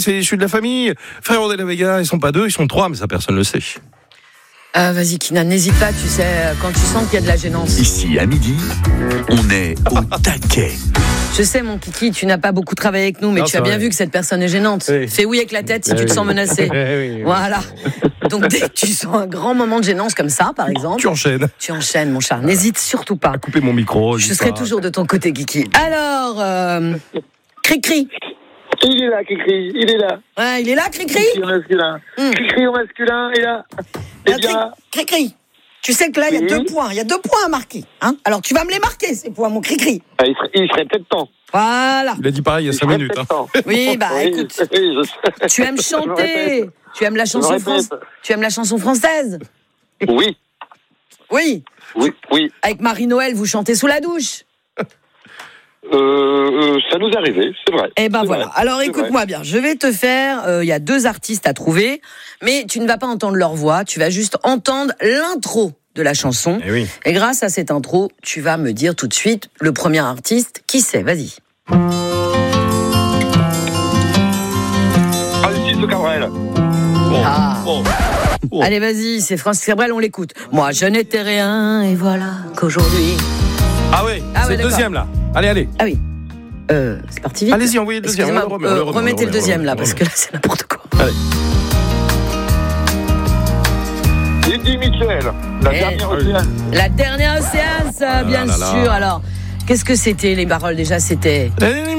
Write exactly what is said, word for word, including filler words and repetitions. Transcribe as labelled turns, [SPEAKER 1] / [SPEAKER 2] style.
[SPEAKER 1] c'est je suis de la famille. Frérot de la Vega, ils sont pas deux, ils sont trois, mais ça personne le sait.
[SPEAKER 2] Ah, vas-y, Kinan, n'hésite pas, tu sais, quand tu sens qu'il y a de la gênance.
[SPEAKER 3] Ici, à midi, on est au taquet.
[SPEAKER 2] Je sais, mon kiki, tu n'as pas beaucoup travaillé avec nous, mais
[SPEAKER 1] non,
[SPEAKER 2] tu as bien
[SPEAKER 1] vrai.
[SPEAKER 2] vu que cette personne est gênante.
[SPEAKER 1] Oui.
[SPEAKER 2] Fais oui avec la tête si
[SPEAKER 1] oui,
[SPEAKER 2] tu te
[SPEAKER 1] oui.
[SPEAKER 2] sens menacé.
[SPEAKER 1] Oui, oui.
[SPEAKER 2] Voilà. Donc, dès que tu sens un grand moment de gênance comme ça, par exemple,
[SPEAKER 1] Tu enchaînes.
[SPEAKER 2] tu enchaînes, mon chat. N'hésite surtout pas.
[SPEAKER 1] Couper mon micro.
[SPEAKER 2] Je serai toujours de ton côté, Kiki. Alors, euh, Cri-Cri.
[SPEAKER 4] Il est là, Cricri, il est là.
[SPEAKER 2] Ouais, il est là, Cri-Cri.
[SPEAKER 4] Cricri au masculin.
[SPEAKER 2] Hum.
[SPEAKER 4] Cricri au masculin, est là. Eh
[SPEAKER 2] Euh,
[SPEAKER 4] bien,
[SPEAKER 2] Cri- Cri-Cri. Tu sais que là, il y a
[SPEAKER 4] Oui.
[SPEAKER 2] deux points. Il y a deux points à marquer. Hein, alors, tu vas me les marquer, ces points, mon Cri-Cri.
[SPEAKER 4] ah, il serait, il serait peut-être temps.
[SPEAKER 2] Voilà.
[SPEAKER 1] Il a dit pareil il y a
[SPEAKER 4] Il
[SPEAKER 1] cinq
[SPEAKER 4] serait
[SPEAKER 1] minutes.
[SPEAKER 4] peut-être
[SPEAKER 1] Hein.
[SPEAKER 4] temps.
[SPEAKER 2] Oui, bah,
[SPEAKER 4] Oui,
[SPEAKER 2] écoute.
[SPEAKER 4] oui, je sais.
[SPEAKER 2] Tu aimes
[SPEAKER 4] Je me
[SPEAKER 2] chanter.
[SPEAKER 4] répète.
[SPEAKER 2] Tu aimes la
[SPEAKER 4] Je me
[SPEAKER 2] chanson
[SPEAKER 4] répète.
[SPEAKER 2] française. Tu aimes la chanson française.
[SPEAKER 4] Oui,
[SPEAKER 2] Oui.
[SPEAKER 4] oui, oui.
[SPEAKER 2] Avec Marie-Noël, vous chantez sous la douche.
[SPEAKER 4] Euh, euh, ça nous est arrivé, c'est vrai.
[SPEAKER 2] Eh ben
[SPEAKER 4] C'est
[SPEAKER 2] voilà.
[SPEAKER 4] vrai.
[SPEAKER 2] Alors
[SPEAKER 4] C'est
[SPEAKER 2] écoute-moi bien. Je vais te faire. Il euh, y a deux artistes à trouver, mais tu ne vas pas entendre leur voix. Tu vas juste entendre l'intro de la chanson.
[SPEAKER 1] Eh oui.
[SPEAKER 2] Et grâce à cette intro, tu vas me dire tout de suite le premier artiste. Qui c'est ? Vas-y.
[SPEAKER 4] Francis Cabrel.
[SPEAKER 1] Bon,
[SPEAKER 2] Ah.
[SPEAKER 1] bon. Oh.
[SPEAKER 2] Allez, vas-y. C'est Francis Cabrel. On l'écoute. Moi, je n'étais rien et voilà qu'aujourd'hui.
[SPEAKER 1] Ah oui,
[SPEAKER 2] Ah
[SPEAKER 1] c'est
[SPEAKER 2] ouais,
[SPEAKER 1] le
[SPEAKER 2] d'accord.
[SPEAKER 1] deuxième là. Allez, allez.
[SPEAKER 2] Ah oui. Euh, c'est parti vite.
[SPEAKER 1] Allez-y, envoyez le deuxième.
[SPEAKER 2] Excusez-moi,
[SPEAKER 1] On le remet, on
[SPEAKER 2] euh,
[SPEAKER 1] le remet,
[SPEAKER 2] remettez
[SPEAKER 1] on
[SPEAKER 2] le
[SPEAKER 1] le
[SPEAKER 2] deuxième
[SPEAKER 1] remet,
[SPEAKER 2] là,
[SPEAKER 1] on le
[SPEAKER 2] parce
[SPEAKER 1] remet.
[SPEAKER 2] que là, c'est n'importe quoi.
[SPEAKER 1] Allez.
[SPEAKER 4] Eddie Mitchell. La
[SPEAKER 2] Eh.
[SPEAKER 4] dernière
[SPEAKER 1] Ah oui.
[SPEAKER 4] océane.
[SPEAKER 2] La dernière séance,
[SPEAKER 1] là
[SPEAKER 2] bien
[SPEAKER 1] là là.
[SPEAKER 2] sûr. Alors, qu'est-ce que c'était les paroles déjà ? C'était.
[SPEAKER 1] Allez,